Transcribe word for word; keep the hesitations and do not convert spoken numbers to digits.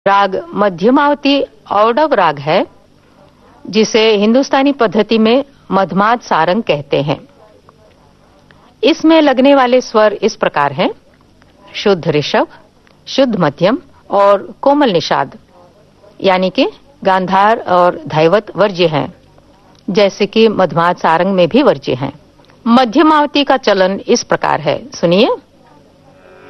राग मध्यमावती औडव राग है, जिसे हिंदुस्तानी पद्धति में मधमाद सारंग कहते हैं। इसमें लगने वाले स्वर इस प्रकार हैं: शुद्ध ऋषभ, शुद्ध मध्यम और कोमल निषाद, यानी कि गांधार और धैवत वर्ज्य हैं, जैसे कि मधमाद सारंग में भी वर्ज्य हैं। मध्यमावती का चलन इस प्रकार है, सुनिए।